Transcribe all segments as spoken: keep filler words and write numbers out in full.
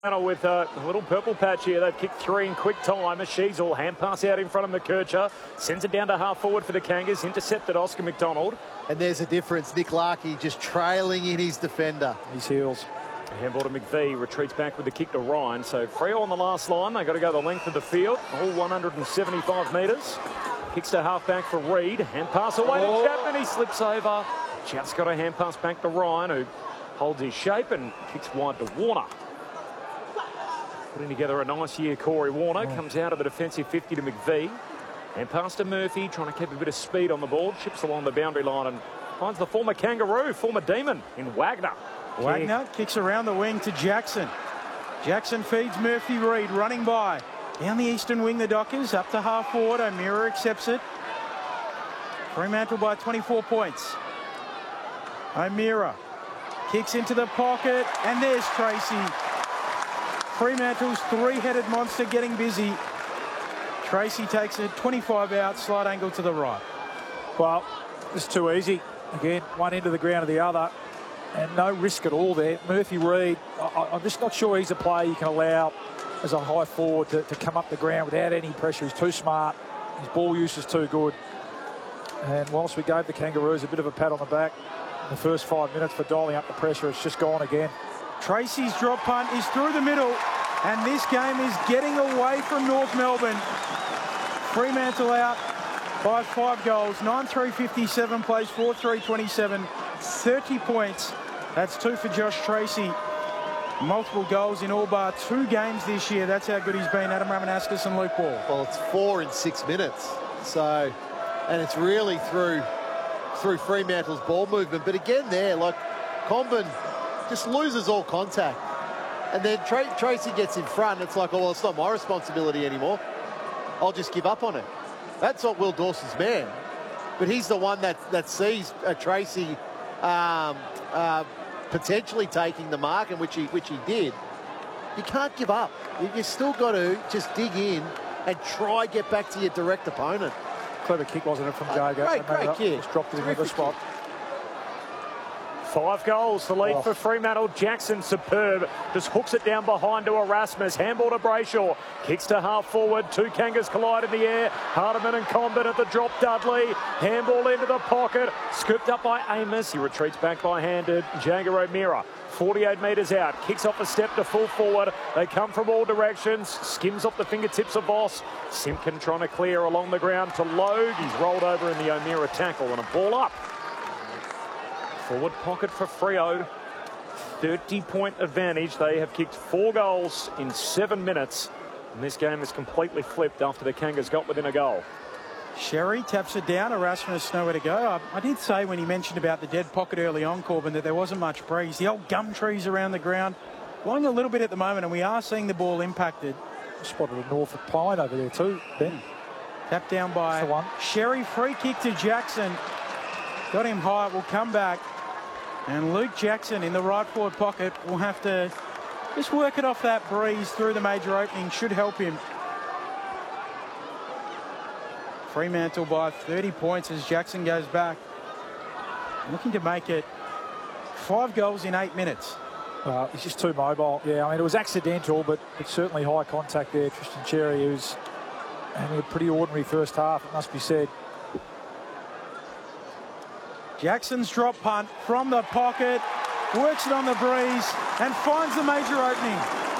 With uh, a little purple patch here. They've kicked three in quick time. A Sheasel hand pass out in front of McKercher. Sends it down to half forward for the Kangas. Intercepted Oscar McDonald. And there's a difference. Nick Larkey just trailing in his defender. His heels. Handball to McVie. Retreats back with the kick to Ryan. So Freo on the last line. They've got to go the length of the field. All one hundred seventy-five metres. Kicks to half back for Reid. Hand pass away oh. to Chapman. He slips over. Just got a hand pass back to Ryan, who holds his shape and kicks wide to Warner. Putting together a nice year, Corey Warner. Oh. Comes out of the defensive fifty to McVie. And pass to Murphy, trying to keep a bit of speed on the ball. Chips along the boundary line and finds the former Kangaroo, former Demon in Wagner. Wagner Kick. kicks around the wing to Jackson. Jackson feeds Murphy Reid, running by. Down the eastern wing, the Dockers, up to half forward. O'Meara accepts it. Fremantle by twenty-four points. O'Meara kicks into the pocket, and there's Tracy. Fremantle's three-headed monster getting busy. Tracy takes it twenty-five out, slight angle to the right. Well, it's too easy. Again, one end of the ground to the other, and no risk at all there. Murphy Reid, I, I'm just not sure he's a player you can allow as a high forward to, to come up the ground without any pressure. He's too smart. His ball use is too good. And whilst we gave the Kangaroos a bit of a pat on the back in the first five minutes for dialing up the pressure, it's just gone again. Tracy's drop punt is through the middle, and this game is getting away from North Melbourne. Fremantle out by five goals. nine three fifty-seven plays four three twenty-seven. thirty points. That's two for Josh Tracy. Multiple goals in all bar two games this year. That's how good he's been. Adam Ramanauskas and Luke Ball. Well, it's four in six minutes. So, and it's really through through Fremantle's ball movement. But again there, like, Comben just loses all contact. And then Tra Tracy gets in front. And it's like, oh, well, it's not my responsibility anymore. I'll just give up on it. That's not Will Dawson's man. But he's the one that, that sees uh, Tracy um, uh, potentially taking the mark, and which he, which he did. You can't give up. You, you still got to just dig in and try get back to your direct opponent. Clever kick, wasn't it, from Jago? Uh, great, great kick. Just dropped it in the spot. Five goals, the lead oh. for Fremantle. Jackson, superb. Just hooks it down behind to Erasmus. Handball to Brayshaw. Kicks to half forward. Two Kangas collide in the air. Hardiman and Comben at the drop. Dudley. Handball into the pocket. Scooped up by Amos. He retreats back by handed. Jager O'Meara. forty-eight metres out. Kicks off a step to full forward. They come from all directions. Skims off the fingertips of Voss. Simpkin trying to clear along the ground to Logue. He's rolled over in the O'Meara tackle and a ball up. Forward pocket for Freo. thirty point advantage. They have kicked four goals in seven minutes. And this game is completely flipped after the Kangas got within a goal. Sherry taps it down. Erasmus nowhere to go. I, I did say when he mentioned about the dead pocket early on, Corbin, that there wasn't much breeze. The old gum trees around the ground. Blowing a little bit at the moment, and we are seeing the ball impacted. Spotted a Norfolk Pine over there too, Ben. Tapped down by one. Sherry. Free kick to Jackson. Got him high. Will come back. And Luke Jackson in the right forward pocket will have to just work it off that breeze through the major opening. Should help him. Fremantle by thirty points as Jackson goes back. Looking to make it five goals in eight minutes. Uh, he's just too mobile. Yeah, I mean, it was accidental, but it's certainly high contact there. Tristan Cherry, who's having a pretty ordinary first half, it must be said. Jackson's drop punt from the pocket, works it on the breeze and finds the major opening.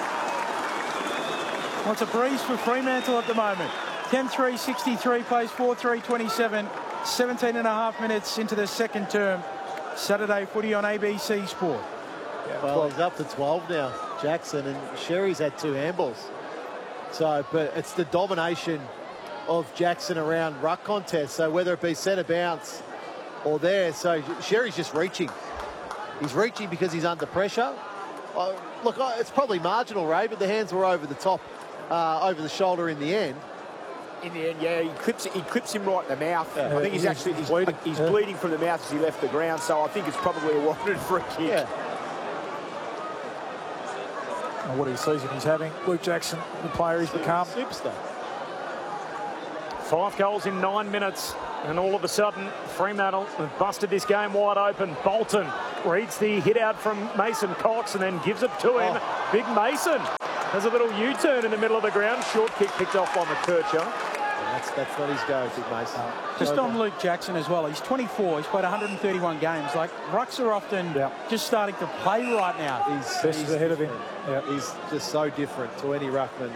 Well, it's a breeze for Fremantle at the moment. ten three sixty-three plays four three twenty-seven, seventeen and a half minutes into the second term. Saturday footy on A B C Sport. Yeah, well, he's up to twelve now, Jackson, and Sherry's had two handballs. So, but it's the domination of Jackson around ruck contests. So whether it be centre bounce or there, so Sherry's just reaching. He's reaching because he's under pressure. Uh, look, uh, it's probably marginal, Ray, but the hands were over the top, uh, over the shoulder in the end. In the end, yeah, he clips he clips him right in the mouth. Yeah. I think he's, he's actually he's bleeding. He's yeah. bleeding from the mouth as he left the ground. So I think it's probably a warranted free kick. Yeah. Oh, what a season he's having. Luke Jackson, the player he's become. Superstar. Five goals in nine minutes. And all of a sudden, Fremantle have busted this game wide open. Bolton reads the hit out from Mason Cox and then gives it to him. Oh. Big Mason has a little U-turn in the middle of the ground. Short kick picked off by McKercher. That's, that's not his go, Big Mason. Just on Luke Jackson as well. He's twenty-four. He's played one hundred thirty-one games. Like, rucks are often yeah. just starting to play right now. He's, Best he's ahead of him. Yeah. He's just so different to any ruckman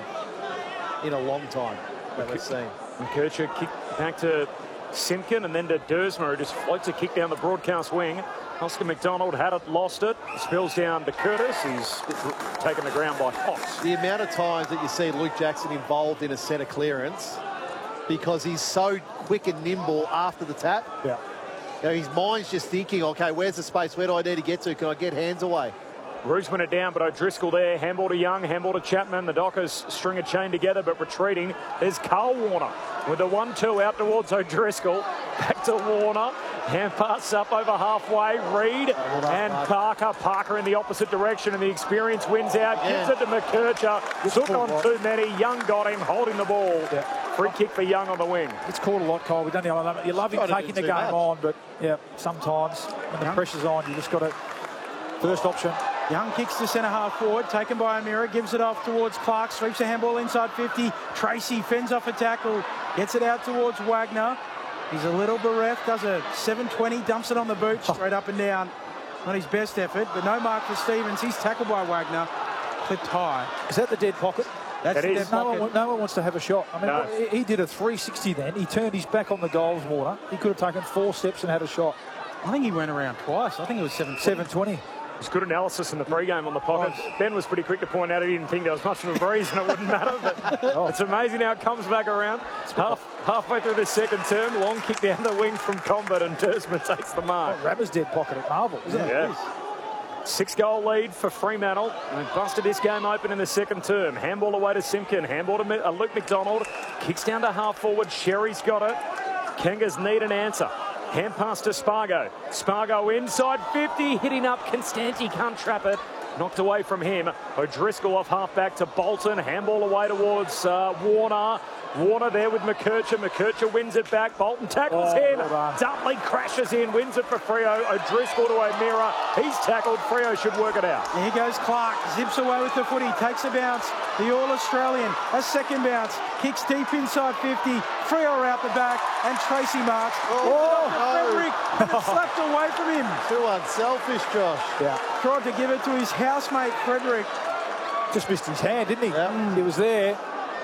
in a long time that we've seen. McKercher kick back to Simpkin and then to Dersma, who just floats a kick down the broadcast wing. Oscar McDonald had it, lost it. Spills down to Curtis. He's taken the ground by Fox. The amount of times that you see Luke Jackson involved in a centre clearance because he's so quick and nimble after the tap. Yeah. You know, his mind's just thinking, OK, where's the space? Where do I need to get to? Can I get hands away? Roos went it down, but O'Driscoll there. Handball to Young, handball to Chapman. The Dockers string a chain together, but retreating. There's Carl Warner with the one two out towards O'Driscoll. Back to Warner. Hand pass up over halfway. Reed and Parker. Parker in the opposite direction, and the experience wins out. Gives it to McKercher. Took on too many. Young got him, holding the ball. Yeah. Free kick for Young on the wing. It's caught a lot, Cole. We don't know. You love him taking the game on, but yeah, sometimes when the pressure's on, you just got to first option. Young kicks to centre half forward, taken by O'Meara, gives it off towards Clark, sweeps a handball inside fifty. Tracy fends off a tackle, gets it out towards Wagner. He's a little bereft, does a seven twenty, dumps it on the boot, straight up and down. Not his best effort, but no mark for Stevens. He's tackled by Wagner, clipped high. Is that the dead pocket? That's That the is. dead No pocket. one, no one wants to have a shot. I mean, No. he did a three sixty then. He turned his back on the goals, Warner. He could have taken four steps and had a shot. I think he went around twice. I think it was seven seven twenty. It's good analysis in the pre-game on the pocket. Ben was pretty quick to point out he didn't think there was much of a breeze and it wouldn't matter. But it's amazing how it comes back around. Half, halfway through the second term, long kick down the wing from Combat and Dersma takes the mark. Oh, Rabber's dead pocket at Marvel, isn't it? Yeah. Six-goal lead for Fremantle. And busted this game open in the second term. Handball away to Simpkin. Handball to uh, Luke McDonald. Kicks down to half forward. Sherry's got it. Kangas need an answer. Hand pass to Spargo. Spargo inside fifty. Hitting up Constanti. Can't trap it. Knocked away from him. O'Driscoll off half-back to Bolton. Handball away towards uh, Warner. Warner there with McKercher. McKercher wins it back. Bolton tackles Oh, him. well done. Dudley crashes in. Wins it for Freo. O'Driscoll to O'Meara. He's tackled. Freo should work it out. Here goes Clark, zips away with the footy, takes a bounce. The All-Australian, a second bounce, kicks deep inside fifty. Freo out the back, and Tracy marks. Oh, no. Frederick, and it slapped away from him. Too unselfish, Josh. Yeah. Tried to give it to his housemate, Frederick. Just missed his hand, didn't he? Yeah. He was there.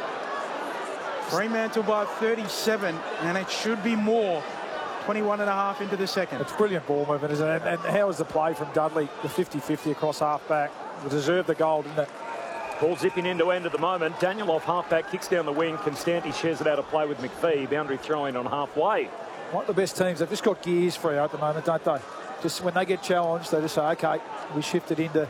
Fremantle by thirty-seven, and it should be more. twenty-one and a half into the second. It's brilliant ball movement, isn't it? And, and how was the play from Dudley, the fifty fifty across half-back? Deserved the goal, didn't it? Ball zipping end to end at the moment. Daniel off half-back, kicks down the wing. Constanti shares it out of play with McPhee. Boundary throwing on halfway. Like the best teams, they've just got gears for you at the moment, don't they? Just when they get challenged, they just say, OK, we shifted into,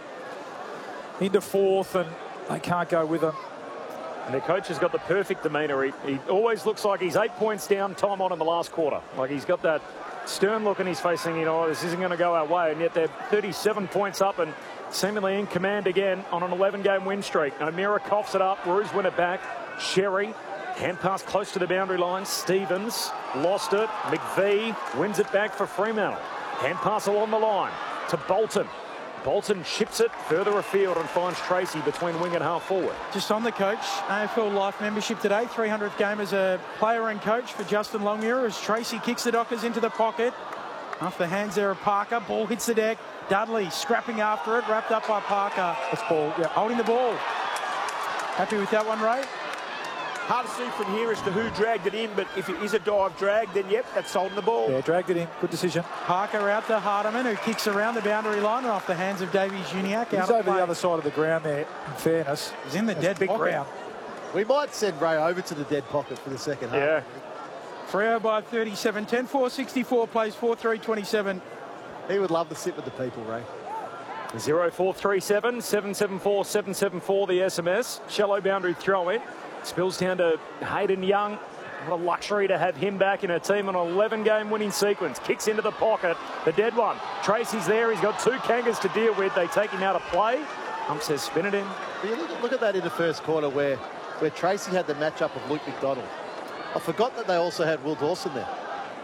into fourth and they can't go with them. And their coach has got the perfect demeanour. He, he always looks like he's eight points down, time on in the last quarter. Like he's got that stern look in his face saying, you know, this isn't going to go our way. And yet they're thirty-seven points up and seemingly in command again on an eleven-game win streak. O'Meara coughs it up. Roos win it back. Sherry, hand pass close to the boundary line. Stevens lost it. McVee wins it back for Fremantle. Hand pass along the line to Bolton. Bolton ships it further afield and finds Tracy between wing and half forward. Just on the coach, A F L Life membership today, three hundredth game as a player and coach for Justin Longmuir as Tracy kicks the Dockers into the pocket. Off the hands there of Parker, ball hits the deck. Dudley scrapping after it, wrapped up by Parker. That's ball, yeah. Holding the ball. Happy with that one, Ray? Hard to see from here as to who dragged it in, but if it is a dive drag, then yep, that's holding the ball. Yeah, dragged it in. Good decision. Parker out to Hardiman, who kicks around the boundary line off the hands of Davies Uniacke. He's out over of the play. other side of the ground there, in fairness. He's in the That's dead big pocket. ground. We might send Ray over to the dead pocket for the second half. Yeah. Freo by thirty-seven, ten four sixty-four, plays four three twenty-seven. He would love to sit with the people, Ray. zero four three seven, seven seven four, seven seven four the S M S. Shallow boundary throw in. Spills down to Hayden Young. What a luxury to have him back in a team on an eleven-game winning sequence. Kicks into the pocket. The dead one. Tracy's there. He's got two Kangas to deal with. They take him out of play. Hump says spin it in. But you look, at, look at that in the first quarter where, where Tracy had the matchup of Luke McDonald. I forgot that they also had Will Dawson there.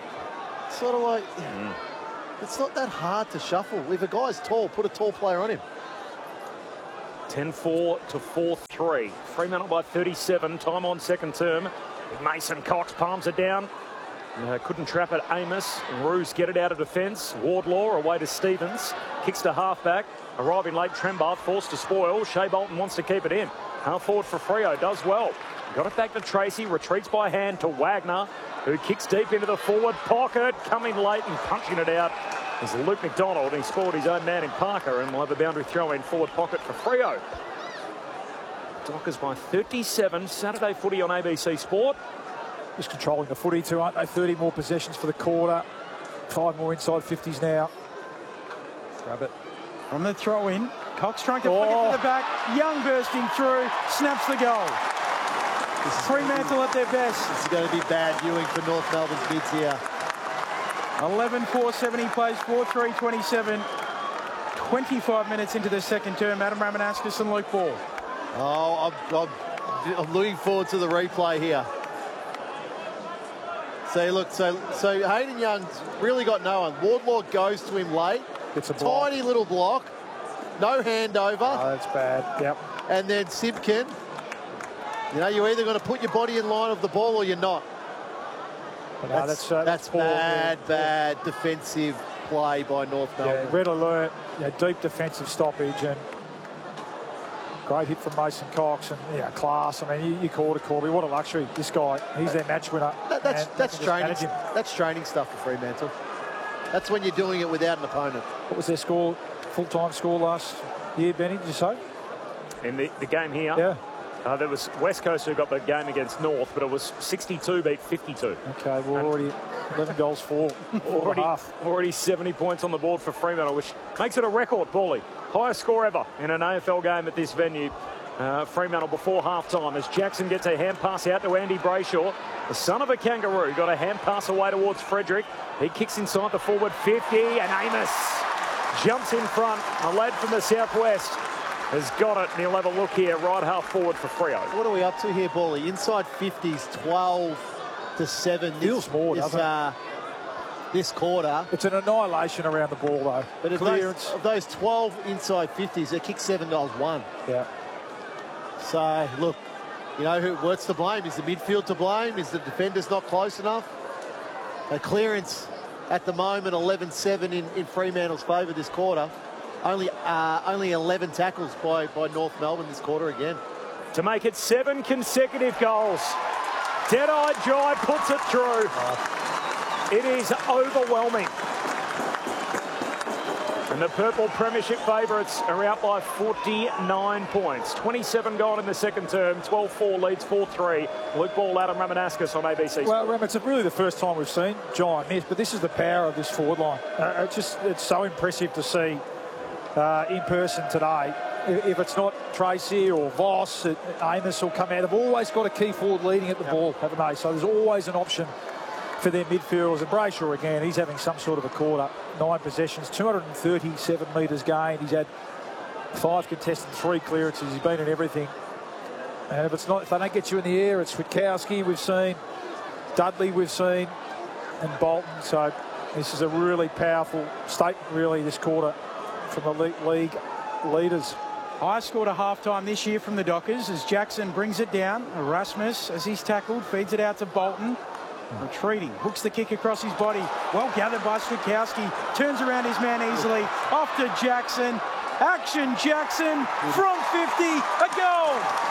Sort of like, Mm. it's not that hard to shuffle. If a guy's tall, put a tall player on him. ten four to four three. Fremantle by thirty-seven. Time on second term. Mason Cox palms it down. Uh, couldn't trap it. Amos and Roos get it out of defence. Wardlaw away to Stevens. Kicks to halfback. Arriving late, Trembath forced to spoil. Shea Bolton wants to keep it in. Half forward for Freo. Does well. Got it back to Tracy. Retreats by hand to Wagner, who kicks deep into the forward pocket. Coming late and punching it out is Luke McDonald. He scored his own man in Parker and will have a boundary throw in forward pocket for Freo. Dockers by thirty-seven. Saturday footy on A B C Sport. Just controlling the footy too, aren't they? thirty more possessions for the quarter. Five more inside fifties now. Grab it. From the throw in. Cox trying to oh. flick it to the back. Young bursting through. Snaps the goal. Fremantle at their best. This is going to be bad viewing for North Melbourne's mids here. eleven four seventy plays, four three twenty-seven. twenty-five minutes into the second term. Adam Ramanauskas and Luke Ball. Oh, I'm, I'm, I'm looking forward to the replay here. So look, so so Hayden Young's really got no one. Wardlaw goes to him late. It's a block. Tiny little block. No handover. Oh, that's bad. Yep. And then Simpkin. You know, you're either going to put your body in line of the ball or you're not. No, that's that's, uh, that's, that's bad, yeah. bad defensive play by North Melbourne. Yeah, red alert. Yeah, deep defensive stoppage and great hit from Mason Cox and yeah, class. I mean, you, you called it, Corby. What a luxury. This guy, he's their match winner. That, that's and that's training. him. That's training stuff for Fremantle. That's when you're doing it without an opponent. What was their score? Full-time score last year, Benny? Did you say? In the, the game here. Yeah. Uh, there was West Coast who got the game against North, but it was sixty-two beat fifty-two. Okay, we're already eleven goals for. already, already seventy points on the board for Fremantle, which makes it a record, Paulie. Highest score ever in an A F L game at this venue. Uh, Fremantle before half-time as Jackson gets a hand pass out to Andy Brayshaw. The son of a kangaroo got a hand pass away towards Frederick. He kicks inside the forward fifty, and Amos jumps in front. A lad from the southwest has got it, and he'll have a look here, right half forward for Freo. What are we up to here, Bally? Inside fifties, twelve to seven. Feels more, this, doesn't it? uh, this quarter. It's an annihilation around the ball, though. But of those, of those twelve inside fifties, they kicked seven goals, one. Yeah. So, look, you know, who, what's to blame? Is the midfield to blame? Is the defenders not close enough? A clearance at the moment, eleven seven in, in Fremantle's favour this quarter. Only uh, only eleven tackles by, by North Melbourne this quarter again. To make it seven consecutive goals. Dead-Eye Jai puts it through. Oh. It is overwhelming. And the Purple Premiership favourites are out by forty-nine points. twenty-seven gone in the second term. twelve four leads four three. Luke Ball, Adam Ramanauskas on A B C. Well, Ram, it's really the first time we've seen Jai miss, but this is the power of this forward line. Uh, it's just it's so impressive to see uh, in person today. If it's not Tracy or Voss, it, Amos will come out. They've always got a key forward leading at the yep. ball, haven't they? So there's always an option for their midfielders. And Brayshaw, again, he's having some sort of a quarter. Nine possessions, two hundred thirty-seven metres gained. He's had five contested, three clearances. He's been in everything. And if it's not, if they don't get you in the air, it's Witkowski we've seen, Dudley we've seen, and Bolton. So this is a really powerful statement, really, this quarter from the league leaders. Highest score to half-time this year from the Dockers as Jackson brings it down. Erasmus, as he's tackled, feeds it out to Bolton. Retreating, hooks the kick across his body. Well gathered by Switkowski. Turns around his man easily. Off to Jackson. Action Jackson from fifty. A goal.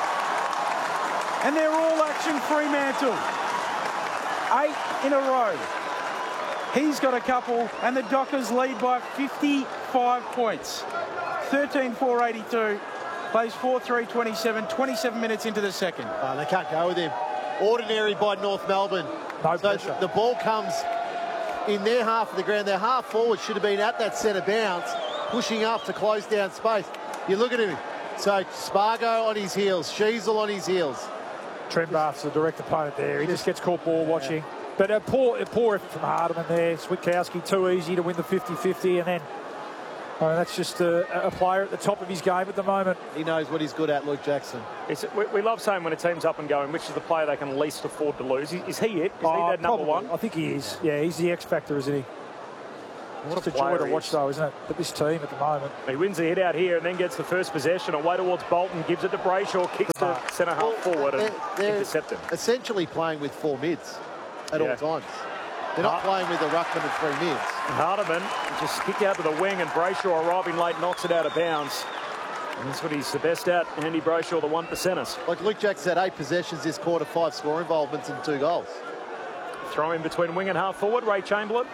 And they're all action Fremantle. Eight in a row. He's got a couple, and the Dockers lead by fifty-five points. thirteen four eighty-two. Plays four three twenty-seven. twenty-seven minutes into the second. Oh, they can't go with him. Ordinary by North Melbourne. No so pressure. The ball comes in their half of the ground. Their half forward should have been at that centre bounce, pushing up to close down space. You look at him. So Spargo on his heels, Sheasel on his heels. Trembath's the direct opponent there. He just gets caught ball watching. Yeah. But a poor, a poor effort from Hardiman there. Switkowski too easy to win the fifty fifty, and then I mean, that's just a, a player at the top of his game at the moment. He knows what he's good at, Luke Jackson. It's, we, we love saying when a team's up and going, which is the player they can least afford to lose. Is, is he it? Is oh, he that number probably. one? I think he is. Yeah, he's the X factor, isn't he? What a joy to watch, though, isn't it? But this team at the moment. He wins the hit out here and then gets the first possession away towards Bolton, gives it to Brayshaw, kicks to centre half Well, forward and they're, they're intercepted. essentially playing with four mids at Yeah. all times. They're not playing with a ruckman and three mids. Hardiman just kicked out to the wing and Brayshaw arriving late knocks it out of bounds. And that's what he's the best at, Andy Brayshaw, the one percenters. Like Luke Jackson had eight possessions this quarter, five score involvements and two goals. Throw in between wing and half forward, Ray Chamberlain.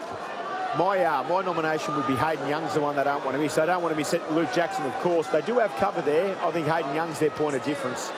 My uh, my nomination would be Hayden Young's the one they don't want to miss. They don't want to miss it. Luke Jackson, of course. They do have cover there. I think Hayden Young's their point of difference.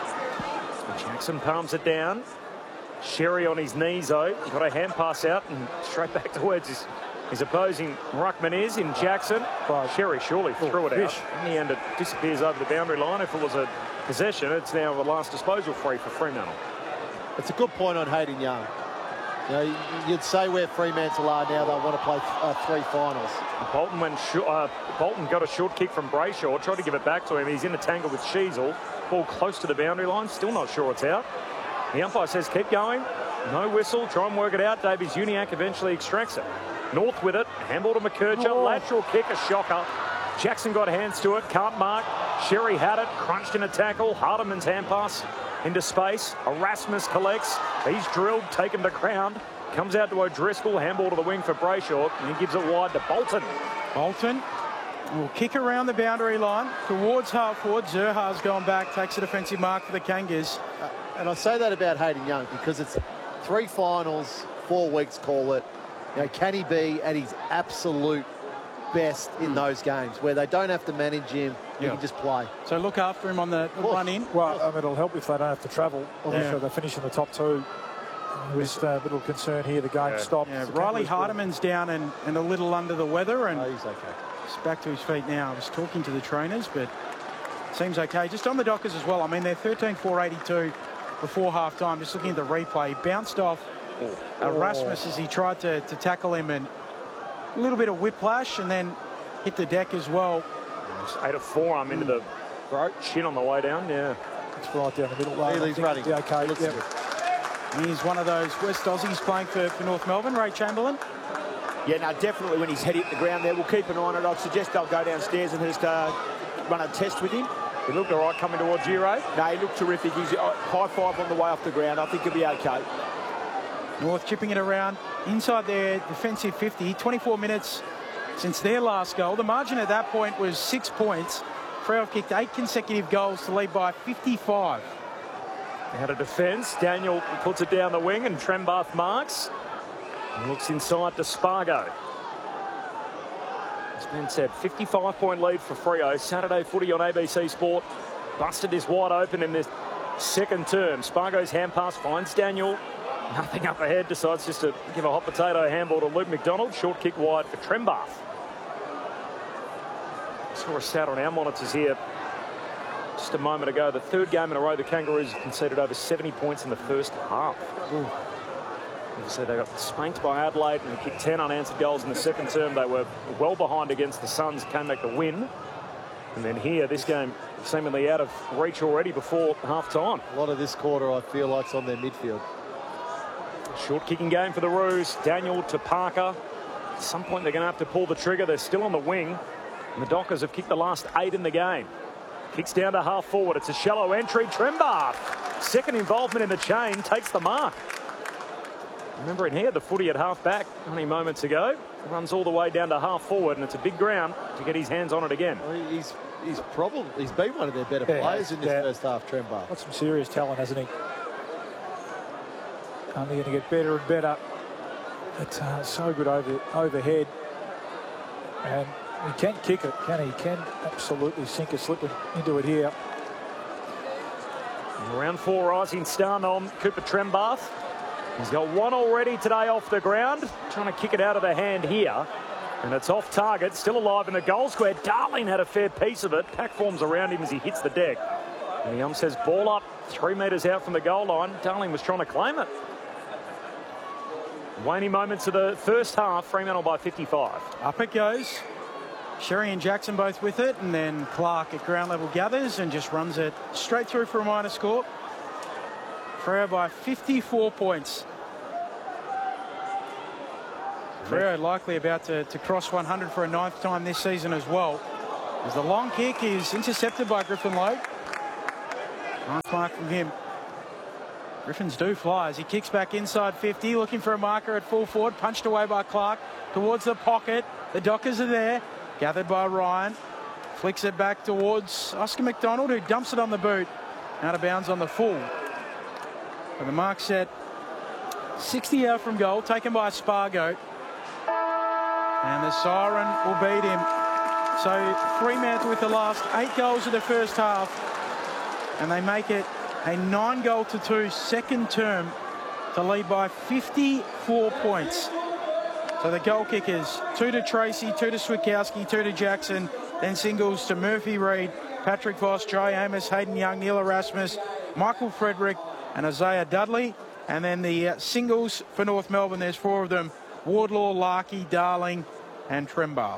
Jackson palms it down. Sherry on his knees, though. Got a hand pass out and straight back towards his, his opposing ruckman is in Jackson. Right. Sherry surely threw it fish. out. In the end, it disappears over the boundary line. If it was a possession, it's now the last disposal free for Fremantle. It's a good point on Hayden Young. You know, you'd say where Fremantle are now, they'll want to play uh, three finals. Bolton went uh, Bolton got a short kick from Brayshaw, tried to give it back to him. He's in a tangle with Sheasel. Ball close to the boundary line, still not sure it's out. The umpire says keep going. No whistle, try and work it out. Davies Uniacke eventually extracts it. North with it, handball to McKercher, Oh. lateral kick, a shocker. Jackson got hands to it, can't mark. Sherry had it, crunched in a tackle. Hardiman's hand pass into space. Erasmus collects. He's drilled, taken to ground. Comes out to O'Driscoll, handball to the wing for Brayshaw, and he gives it wide to Bolton. Bolton will kick around the boundary line towards half forward. Zerha's gone back, takes a defensive mark for the Kangas. Uh, and I say that about Hayden Young because it's three finals, four weeks, call it. You know, can he be at his absolute best in those games where they don't have to manage him, he Yeah. can just play? So look after him on the, the course. run in. Well, I mean, it'll help if they don't have to travel. Or Yeah. if they finish in the top two. There was a little concern here. The game Yeah. stopped. Yeah, The Riley Kangaroos Hardiman's down and, and a little under the weather, and Oh, he's okay. he's back to his feet now. I was talking to the trainers, but seems okay. Just on the Dockers as well. I mean, they're thirteen four eighty-two before half time. Just looking at the replay, bounced off Erasmus as he tried to, to tackle him, and a little bit of whiplash, and then hit the deck as well. Ate a forearm into the throat, chin on the way down, yeah. It's right down the middle. though. He's I think running. it'll be okay. Looks Yep. good. He's one of those West Aussies playing for, for North Melbourne, Ray Chamberlain. Yeah, no, definitely when his head hit the ground there, we'll keep an eye on it. I'd suggest they'll go downstairs and just uh, run a test with him. He looked all right coming towards you, Ray. No, he looked terrific. He's uh, high five on the way off the ground. I think he'll be okay. North chipping it around inside their defensive fifty. twenty-four minutes since their last goal. The margin at that point was six points. Freo have kicked eight consecutive goals to lead by fifty-five. Out of defence, Daniel puts it down the wing and Trembath marks. And looks inside to Spargo. As Ben said, fifty-five point lead for Freo. Saturday footy on A B C Sport. Busted this wide open in this second term. Spargo's hand pass finds Daniel. Nothing up ahead, decides just to give a hot potato handball to Luke McDonald. Short kick wide for Trembath. Saw a stat on our monitors here just a moment ago. The third game in a row, the Kangaroos have conceded over seventy points in the first half. So they got spanked by Adelaide and kicked ten unanswered goals in the second term. They were well behind against the Suns, came back to win. And then here, this game seemingly out of reach already before half time. A lot of this quarter, I feel like, is on their midfield. Short kicking game for the Roos. Daniel to Parker. At some point, they're going to have to pull the trigger. They're still on the wing. And the Dockers have kicked the last eight in the game. Kicks down to half forward. It's a shallow entry. Trembath, second involvement in the chain, takes the mark. Remembering he had the footy at half back only moments ago. Runs all the way down to half forward, and it's a big ground to get his hands on it again. Well, he's he's probably he's been one of their better Yeah, players in this yeah. first half, Trembath. Got some serious talent, hasn't he? Only going to get better and better. But uh, so good over overhead. And he can kick it, can he? He can absolutely sink a slip into it here. Round four rising star nom Cooper Trembath. He's got one already today off the ground. Trying to kick it out of the hand here. And it's off target. Still alive in the goal square. Darling had a fair piece of it. Pack forms around him as he hits the deck. And the ump says ball up three metres out from the goal line. Darling was trying to claim it. Waning moments of the first half. Fremantle by fifty-five. Up it goes. Sherry and Jackson both with it, and then Clark at ground level gathers and just runs it straight through for a minor score. Freo by fifty-four points. Freo likely about to, to cross one hundred for a ninth time this season as well. As the long kick is intercepted by Griffin Logue. Nice mark from him. Griffins do fly as he kicks back inside fifty, looking for a marker at full forward, punched away by Clark towards the pocket. The Dockers are there, gathered by Ryan. Flicks it back towards Oscar McDonald, who dumps it on the boot. Out of bounds on the full. And the mark set sixty out from goal, taken by Spargo. And the siren will beat him. So Fremantle with the last eight goals of the first half. And they make it a nine goal to two second term to lead by fifty-four points. So the goal kickers, two to Tracy, two to Switkowski, two to Jackson, then singles to Murphy Reid, Patrick Voss, Jai Amos, Hayden Young, Neil Erasmus, Michael Frederick and Isaiah Dudley. And then the uh, singles for North Melbourne, there's four of them, Wardlaw, Larkey, Darling and Trembath.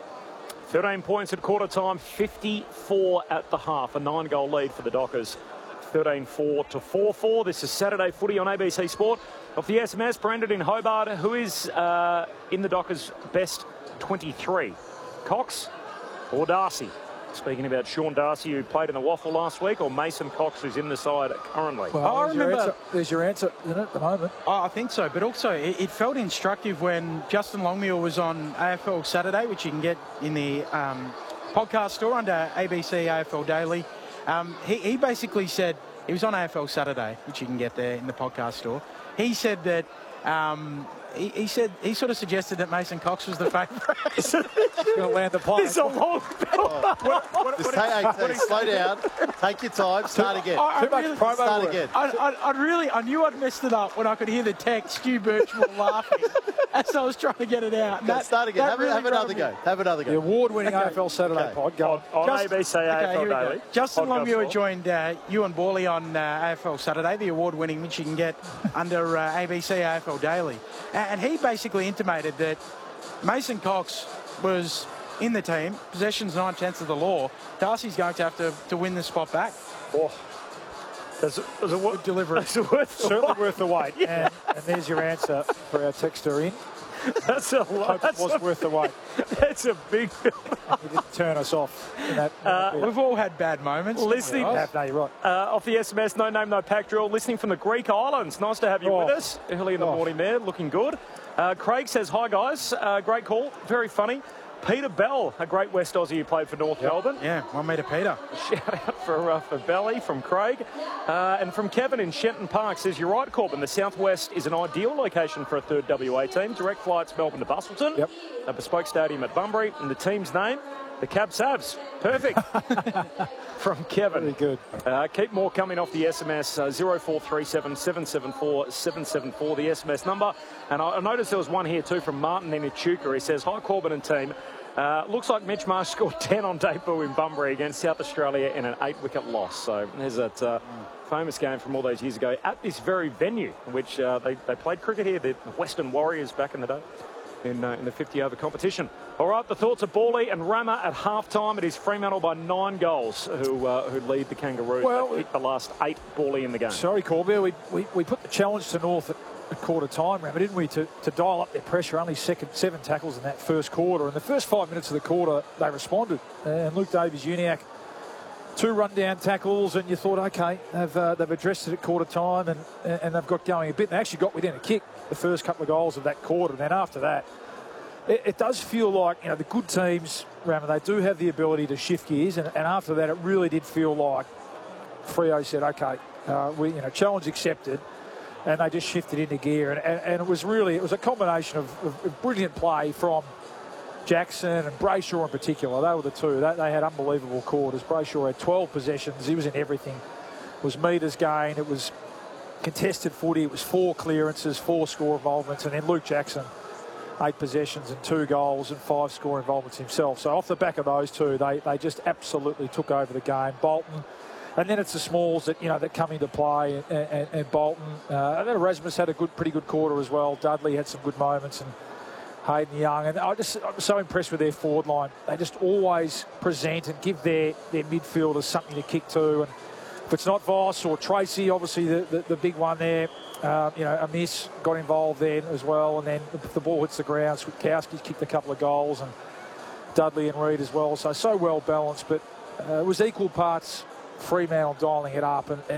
thirteen points at quarter time, fifty-four at the half, a nine goal lead for the Dockers. thirteen four to four four. This is Saturday footy on A B C Sport. Off the S M S, Brandon in Hobart, who is uh, in the Dockers' best twenty-three? Cox or Darcy? Speaking about Sean Darcy, who played in the Waffle last week, or Mason Cox, who's in the side currently? Well, I there's, your remember, answer, there's your answer, isn't it, at the moment? Oh, I think so, but also it, it felt instructive when Justin Longmuir was on A F L Saturday, which you can get in the um, podcast store under A B C A F L Daily. Um, he, he basically said, he was on A F L Saturday, which you can get there in the podcast store. He said that, um, he, he said, he sort of suggested that Mason Cox was the favourite. He's going to land the plane. It's a long Oh. what, what, Just take, hey, take, slow down, take your time, start again. I, I Too much really, promo start work. again. I, I, I really, I knew I'd messed it up when I could hear the text, Stu Birchmore laughing as I was trying to get it out. And Go, that, start again. that Have, really have another drove go. me. Have another The go. award-winning Okay. A F L Saturday Okay. pod. Go on. on Just- A B C A F L okay, here we go. Daily. Justin Podcast Longmuir store. joined uh, Ewan Borley on uh, A F L Saturday, the award-winning, which you can get under uh, A B C A F L Daily. And he basically intimated that Mason Cox was in the team, possessions nine tenths of the law. Darcy's going to have to, to win the spot back. Oh. Does it, does it work? Delivery. Is it worth the Certainly wait? worth the wait. Yeah. And, and there's your answer for our texter in. That's a Hope lot. it That's was a, worth the wait. that's a big. He didn't turn us off in that. Uh, in that We've all had bad moments. Listening- bit. No, no, you're right. Uh, off the S M S, no name, no pack drill. Listening from the Greek Islands. Nice to have you Oh. with us early in the Oh. morning there. Looking good. Uh, Craig says, hi guys. Uh, great call. Very funny. Peter Bell, a great West Aussie who played for North Melbourne. Yeah, one metre Peter. Shout out for, uh, for Belly from Craig. Uh, and from Kevin in Shenton Park says, you're right, Corbin. The southwest is an ideal location for a third W A team. Direct flights Melbourne to Bustleton. Yep. A bespoke stadium at Bunbury. And the team's name, the Cab Savs. Perfect. From Kevin. Very good. Uh, keep more coming off the S M S, uh, zero four three seven, seven seven four, seven seven four, the S M S number. And I, I noticed there was one here too from Martin in Echuca. He says, hi Corbin and team. Uh, looks like Mitch Marsh scored ten on debut in Bunbury against South Australia in an eight-wicket loss. So there's that uh, famous game from all those years ago at this very venue, which uh, they, they played cricket here, the Western Warriors back in the day. In, uh, in the fifty over competition. All right, the thoughts of Borley and Rama at half-time. It is Fremantle by nine goals who uh, who lead the Kangaroos. Well, They've hit the last eight Borley in the game. Sorry, Corbett. We, we, we put the challenge to North at, at quarter time, Rama, didn't we, to, to dial up their pressure. Only second, seven tackles in that first quarter. In the first five minutes of the quarter, they responded. And Luke Davies-Uniacke, two run-down tackles, and you thought, OK, they've, uh, they've addressed it at quarter time, and, and they've got going a bit. They actually got within a kick the first couple of goals of that quarter. And then after that, it, it does feel like, you know, the good teams, Rama, they do have the ability to shift gears. And, and after that, it really did feel like Freo said, OK, uh, we, you know, challenge accepted. And they just shifted into gear. And, and, and it was really, it was a combination of, of, of brilliant play from Jackson and Brayshaw in particular. They were the two. They, they had unbelievable quarters. Brayshaw had twelve possessions. He was in everything. It was metres gain. It was contested footy. It was four clearances, four score involvements. And then Luke Jackson, eight possessions and two goals and five score involvements himself. So off the back of those two, they, they just absolutely took over the game. Bolton. And then it's the smalls that, you know, that come into play, and, and, and Bolton. Uh, and then Erasmus had a good, pretty good quarter as well. Dudley had some good moments, and Hayden Young. And I just, I'm so impressed with their forward line. They just always present and give their, their midfielders something to kick to. And if it's not Voss or Tracy, obviously the, the, the big one there, uh, you know, a miss got involved then as well. And then the, the ball hits the ground. Switkowski's kicked a couple of goals, and Dudley and Reid as well. So, so well balanced, but uh, it was equal parts Fremantle dialing it up. And, and